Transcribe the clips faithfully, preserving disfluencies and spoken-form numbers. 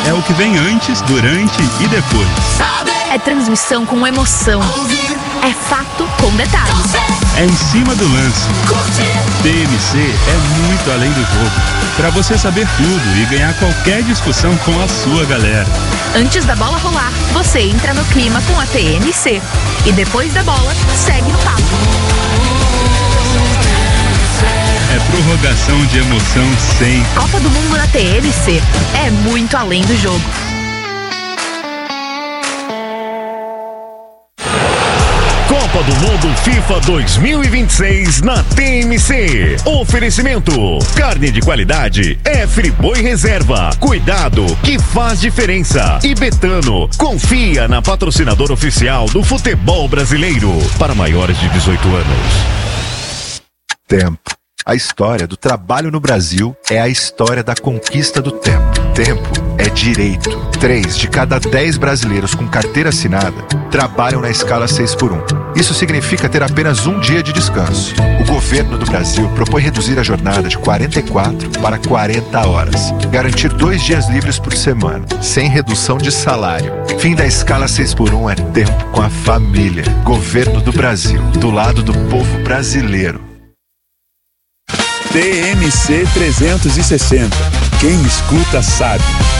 É o que vem antes, durante e depois. É transmissão com emoção. É fato com detalhes. É em cima do lance. T M C é muito além do jogo. Para você saber tudo e ganhar qualquer discussão com a sua galera. Antes da bola rolar, você entra no clima com a T M C. E depois da bola, segue no papo. É prorrogação de emoção sem. Copa do Mundo na T M C. É muito além do jogo. Copa do Mundo FIFA dois mil e vinte e seis na T M C. Oferecimento: carne de qualidade é Friboi Reserva. Cuidado que faz diferença. E Betano, confia na patrocinadora oficial do futebol brasileiro. Para maiores de dezoito anos. Tempo. A história do trabalho no Brasil é a história da conquista do tempo. Tempo é direito. Três de cada dez brasileiros com carteira assinada trabalham na escala seis por um. Isso significa ter apenas um dia de descanso. O governo do Brasil propõe reduzir a jornada de quarenta e quatro para quarenta horas. Garantir dois dias livres por semana, sem redução de salário. Fim da escala seis por um é tempo com a família. Governo do Brasil, do lado do povo brasileiro. T M C trezentos e sessenta. Quem escuta sabe.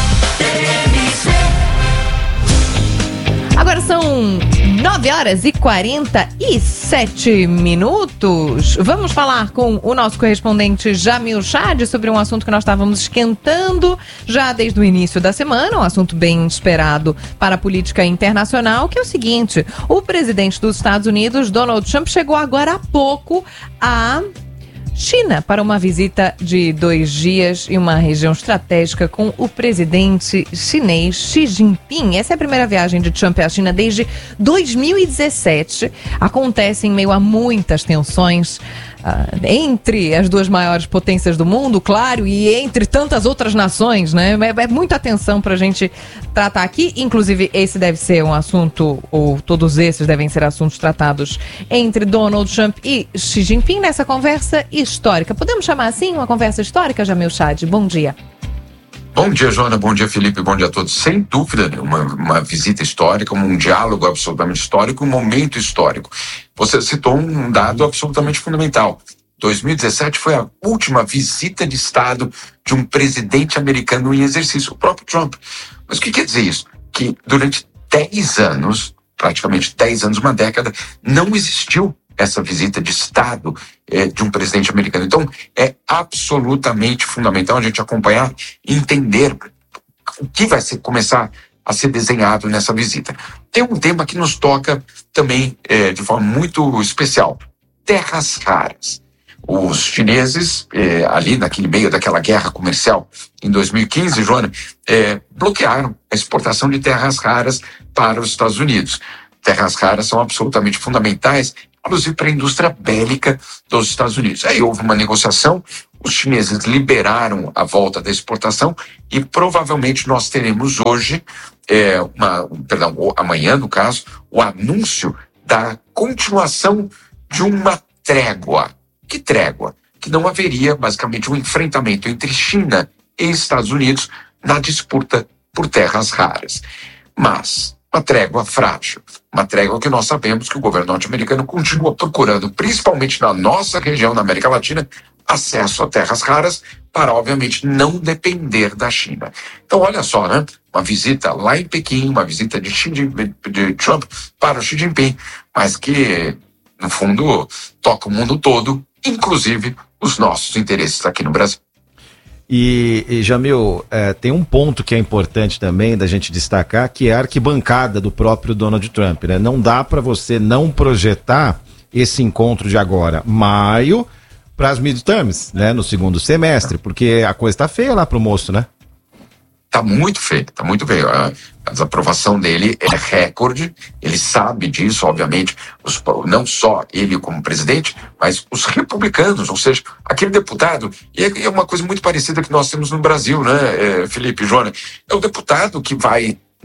Agora são nove horas e quarenta e sete minutos. Vamos falar com o nosso correspondente Jamil Chad sobre um assunto que nós estávamos esquentando já desde o início da semana, um assunto bem esperado para a política internacional, que é o seguinte: o presidente dos Estados Unidos, Donald Trump, chegou agora há pouco a China para uma visita de dois dias em uma região estratégica com o presidente chinês Xi Jinping. Essa é a primeira viagem de Trump à China desde dois mil e dezessete. Acontece em meio a muitas tensões uh, entre as duas maiores potências do mundo, claro, e entre tantas outras nações, né? É, é muita atenção para a gente tratar aqui. Inclusive, esse deve ser um assunto, ou todos esses devem ser assuntos tratados entre Donald Trump e Xi Jinping nessa conversa histórica. Podemos chamar assim uma conversa histórica, Jamil Chad? Bom dia. Bom dia, Joana. Bom dia, Felipe. Bom dia a todos. Sem dúvida, uma, uma visita histórica, um diálogo absolutamente histórico, um momento histórico. Você citou um dado absolutamente fundamental. dois mil e dezessete foi a última visita de Estado de um presidente americano em exercício, o próprio Trump. Mas o que quer dizer isso? Que durante dez anos, praticamente dez anos, uma década, não existiu essa visita de Estado é, de um presidente americano. Então, é absolutamente fundamental a gente acompanhar e entender o que vai ser, começar a ser desenhado nessa visita. Tem um tema que nos toca também é, de forma muito especial: terras raras. Os chineses, é, ali naquele meio daquela guerra comercial em dois mil e quinze, Joana, é, bloquearam a exportação de terras raras para os Estados Unidos. Terras raras são absolutamente fundamentais, inclusive para a indústria bélica dos Estados Unidos. Aí houve uma negociação, os chineses liberaram a volta da exportação e provavelmente nós teremos hoje, é, uma, perdão, amanhã no caso, o anúncio da continuação de uma trégua. Que trégua? Que não haveria basicamente um enfrentamento entre China e Estados Unidos na disputa por terras raras. Mas uma trégua frágil, uma trégua que nós sabemos que o governo norte-americano continua procurando, principalmente na nossa região, na América Latina, acesso a terras raras para, obviamente, não depender da China. Então, olha só, né? Uma visita lá em Pequim, uma visita de, Xi Jinping, de Trump para o Xi Jinping, mas que, no fundo, toca o mundo todo, inclusive os nossos interesses aqui no Brasil. E, e Jamil, é, tem um ponto que é importante também da gente destacar, que é a arquibancada do próprio Donald Trump, né? Não dá para você não projetar esse encontro de agora, maio, para as midterms, né? No segundo semestre, porque a coisa tá feia lá pro moço, né? Tá muito feio, tá muito feio. A, a desaprovação dele é recorde, ele sabe disso, obviamente, os, não só ele como presidente, mas os republicanos, ou seja, aquele deputado, e é, é uma coisa muito parecida que nós temos no Brasil, né, é, Felipe e Joana, é o deputado que vai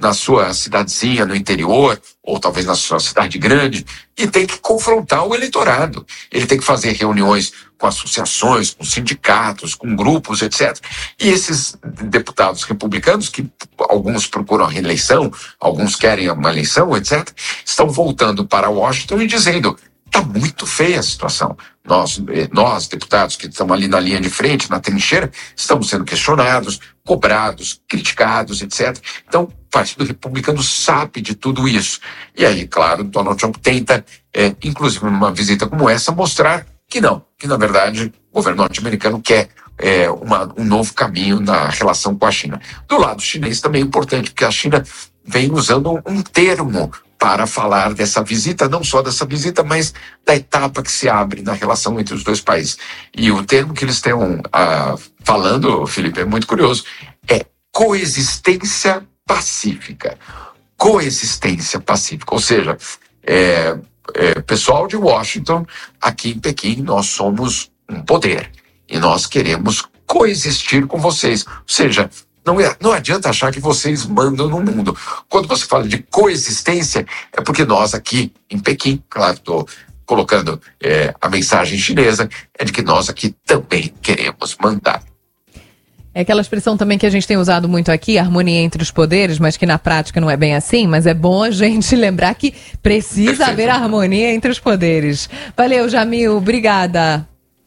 na sua cidadezinha, no interior, ou talvez na sua cidade grande, e tem que confrontar o eleitorado. Ele tem que fazer reuniões com associações, com sindicatos, com grupos, etcétera. E esses deputados republicanos, que alguns procuram a reeleição, alguns querem uma eleição, etcétera, estão voltando para Washington e dizendo: está muito feia a situação. Nós, nós, deputados que estamos ali na linha de frente, na trincheira, estamos sendo questionados, cobrados, criticados, etcétera. Então, o Partido Republicano sabe de tudo isso. E aí, claro, Donald Trump tenta, é, inclusive numa visita como essa, mostrar que não, que na verdade o governo norte-americano quer é, uma, um novo caminho na relação com a China. Do lado chinês também é importante, porque a China vem usando um termo para falar dessa visita, não só dessa visita, mas da etapa que se abre na relação entre os dois países. E o termo que eles estão ah, falando, Felipe, é muito curioso, é coexistência pacífica. Coexistência pacífica, ou seja, é, é, pessoal de Washington, aqui em Pequim, nós somos um poder e nós queremos coexistir com vocês. Ou seja, Não, é, não adianta achar que vocês mandam no mundo. Quando você fala de coexistência, é porque nós aqui em Pequim, claro, estou colocando é, a mensagem chinesa, é de que nós aqui também queremos mandar. É aquela expressão também que a gente tem usado muito aqui, harmonia entre os poderes, mas que na prática não é bem assim, mas é bom a gente lembrar que precisa Perfeito. haver harmonia entre os poderes. Valeu, Jamil, obrigada.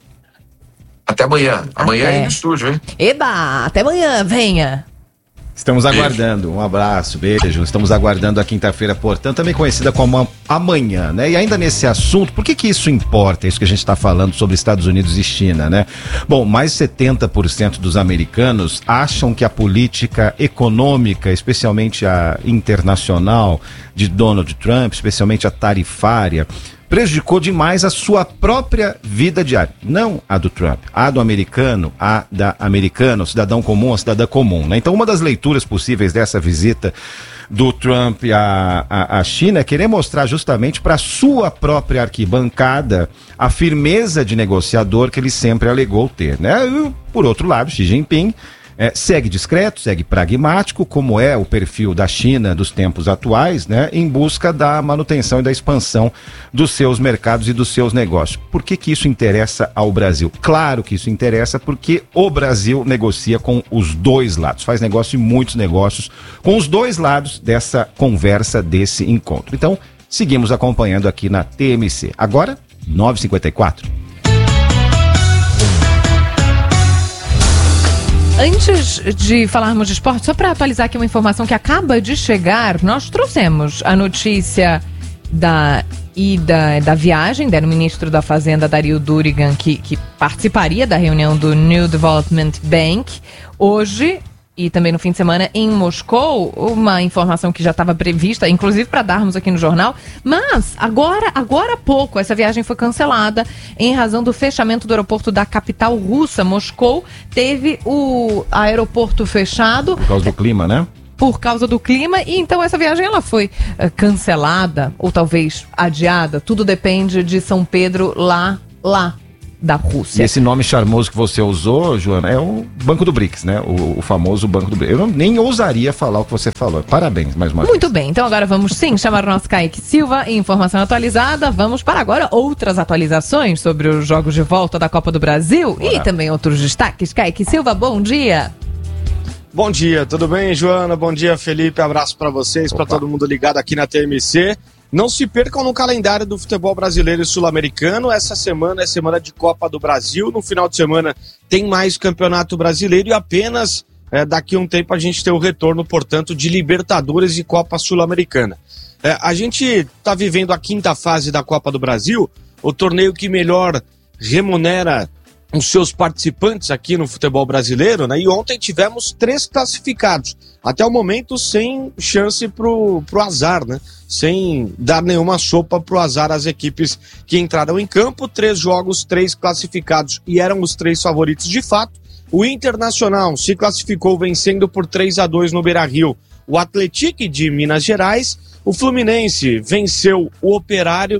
Até amanhã. Amanhã Até. é no estúdio, hein? Eba, até amanhã, venha. Estamos aguardando, um abraço, beijo. Estamos aguardando a quinta-feira, portanto, também conhecida como amanhã, né? E ainda nesse assunto, por que que isso importa? Isso que a gente está falando sobre Estados Unidos e China, né? Bom, mais de setenta por cento dos americanos acham que a política econômica, especialmente a internacional de Donald Trump, especialmente a tarifária, prejudicou demais a sua própria vida diária. Não a do Trump, a do americano, a da americana, o cidadão comum, a cidadã comum, né? Então, uma das leituras possíveis dessa visita do Trump à, à, à China é querer mostrar justamente para a sua própria arquibancada a firmeza de negociador que ele sempre alegou ter, né? E, por outro lado, Xi Jinping É, segue discreto, segue pragmático, como é o perfil da China dos tempos atuais, né, em busca da manutenção e da expansão dos seus mercados e dos seus negócios. Por que que isso interessa ao Brasil? Claro que isso interessa porque o Brasil negocia com os dois lados, faz negócio e muitos negócios com os dois lados dessa conversa, desse encontro. Então, seguimos acompanhando aqui na T M C. Agora, nove e cinquenta e quatro. Antes de falarmos de esporte, só para atualizar aqui uma informação que acaba de chegar, nós trouxemos a notícia da ida da viagem, do ministro da Fazenda, Dario Durigan, que, que participaria da reunião do New Development Bank hoje e também no fim de semana em Moscou, uma informação que já estava prevista, inclusive para darmos aqui no jornal, mas agora, agora há pouco, essa viagem foi cancelada em razão do fechamento do aeroporto da capital russa. Moscou teve o aeroporto fechado. Por causa do clima, né? Por causa do clima, e então essa viagem ela foi uh, cancelada, ou talvez adiada, tudo depende de São Pedro lá, lá. da Rússia. E esse nome charmoso que você usou, Joana, é o Banco do BRICS, né? O, o famoso Banco do BRICS. Eu não, nem ousaria falar o que você falou. Parabéns, mais uma vez. Muito bem, então agora vamos sim chamar o nosso Kaique Silva em informação atualizada. Vamos para agora outras atualizações sobre os jogos de volta da Copa do Brasil. Bora. E também outros destaques. Kaique Silva, bom dia. Bom dia, tudo bem, Joana? Bom dia, Felipe. Abraço para vocês, para todo mundo ligado aqui na T M C. Não se percam no calendário do futebol brasileiro e sul-americano. Essa semana é semana de Copa do Brasil. No final de semana tem mais Campeonato Brasileiro e apenas é, daqui a um tempo a gente tem o retorno, portanto, de Libertadores e Copa Sul-Americana. É, a gente está vivendo a quinta fase da Copa do Brasil, o torneio que melhor remunera os seus participantes aqui no futebol brasileiro, né? E ontem tivemos três classificados. Até o momento sem chance pro, pro azar, né? Sem dar nenhuma sopa pro azar às equipes que entraram em campo. Três jogos, três classificados e eram os três favoritos de fato. O Internacional se classificou vencendo por três a dois no Beira-Rio o Atlético de Minas Gerais. O Fluminense venceu o Operário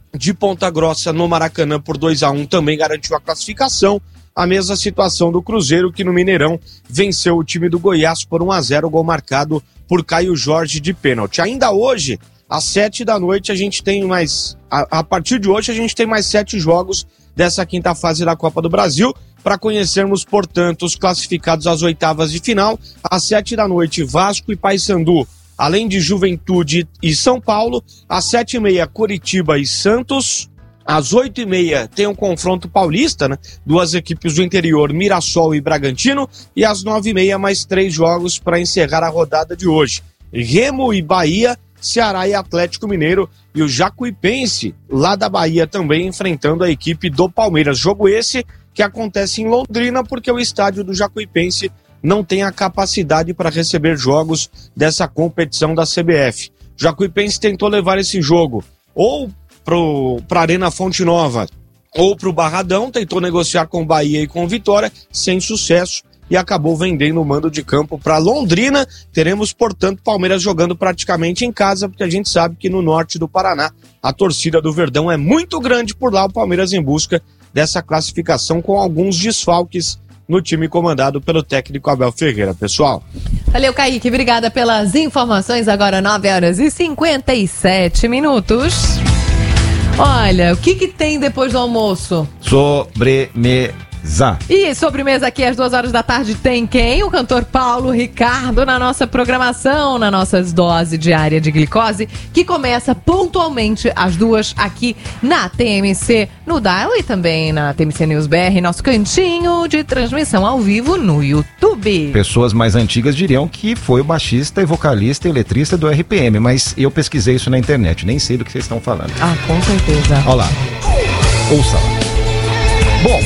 de Ponta Grossa no Maracanã por dois a um também garantiu a classificação. A mesma situação do Cruzeiro, que no Mineirão venceu o time do Goiás por um a zero, gol marcado por Caio Jorge de pênalti. Ainda hoje, às sete da noite, a gente tem mais... A, a partir de hoje, a gente tem mais sete jogos dessa quinta fase da Copa do Brasil, para conhecermos, portanto, os classificados às oitavas de final. Às sete da noite, Vasco e Paysandu, além de Juventude e São Paulo. Às sete e meia, Coritiba e Santos. Às oito e meia, tem um confronto paulista, né? Duas equipes do interior, Mirassol e Bragantino. E às nove e meia, mais três jogos para encerrar a rodada de hoje. Remo e Bahia, Ceará e Atlético Mineiro, e o Jacuipense, lá da Bahia, também enfrentando a equipe do Palmeiras. Jogo esse que acontece em Londrina, porque o estádio do Jacuipense não tem a capacidade para receber jogos dessa competição da C B F. O Jacuipense tentou levar esse jogo ou para a Arena Fonte Nova ou para o Barradão, tentou negociar com Bahia e com Vitória, sem sucesso, e acabou vendendo o mando de campo para Londrina. Teremos, portanto, Palmeiras jogando praticamente em casa, porque a gente sabe que no norte do Paraná a torcida do Verdão é muito grande por lá. O Palmeiras em busca dessa classificação, com alguns desfalques no time comandado pelo técnico Abel Ferreira, pessoal. Valeu, Kaique, obrigada pelas informações. Agora nove horas e cinquenta e sete minutos. Olha, o que que tem depois do almoço? Sobremesa. E sobremesa aqui às duas horas da tarde tem quem? O cantor Paulo Ricardo na nossa programação, na nossa dose diária de glicose, que começa pontualmente às duas aqui na T M C, no Dial, e também na T M C News B R, nosso cantinho de transmissão ao vivo no YouTube. Pessoas mais antigas diriam que foi o baixista e vocalista e letrista do R P M, mas eu pesquisei isso na internet, nem sei do que vocês estão falando. Ah, com certeza. Olha lá. Ouça lá. Bom,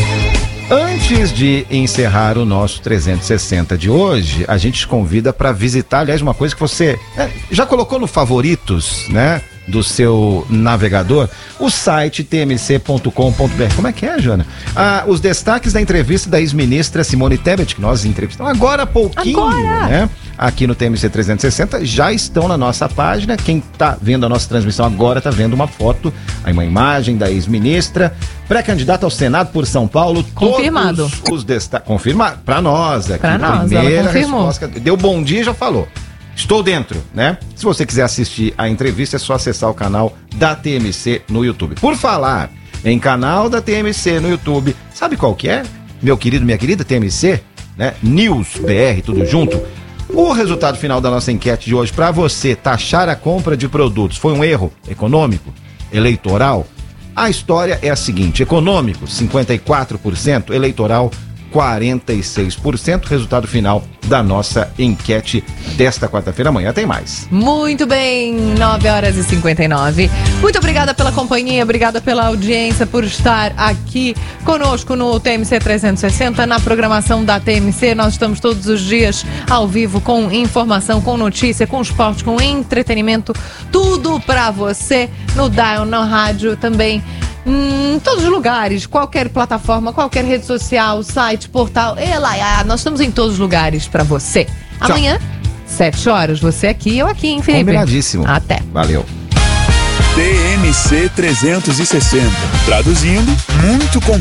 antes de encerrar o nosso trezentos e sessenta de hoje, a gente te convida para visitar, aliás, uma coisa que você é, já colocou no favoritos, né, do seu navegador, o site t m c ponto com ponto b r. Como é que é, Jana? Ah, os destaques da entrevista da ex-ministra Simone Tebet, que nós entrevistamos agora há pouquinho, agora. né? Aqui no T M C trezentos e sessenta, já estão na nossa página. Quem está vendo a nossa transmissão agora está vendo uma foto, aí uma imagem da ex-ministra, pré-candidata ao Senado por São Paulo. Confirmado. Todos os destaques. Confirmado. Para nós, aqui. Para nós, primeira ela confirmou. Resposta. Deu bom dia e já falou. Estou dentro, né? Se você quiser assistir a entrevista, é só acessar o canal da T M C no YouTube. Por falar em canal da T M C no YouTube, sabe qual que é? Meu querido, minha querida T M C, né? News B R, tudo junto. O resultado final da nossa enquete de hoje, para você taxar a compra de produtos, foi um erro econômico, eleitoral? A história é a seguinte: econômico, cinquenta e quatro por cento, eleitoral, quarenta e seis por cento. Resultado final da nossa enquete desta quarta-feira. Amanhã tem mais. Muito bem, nove horas e cinquenta e nove. Muito obrigada pela companhia, obrigada pela audiência, por estar aqui conosco no T M C trezentos e sessenta, na programação da T M C. Nós estamos todos os dias ao vivo com informação, com notícia, com esporte, com entretenimento, tudo pra você no Dial, na rádio também. Em todos os lugares, qualquer plataforma, qualquer rede social, site, portal, ela, nós estamos em todos os lugares pra você. Amanhã, sete horas, você aqui, eu aqui, hein, Felipe? Combinadíssimo. Até. Valeu. T M C trezentos e sessenta, traduzindo, muito completo.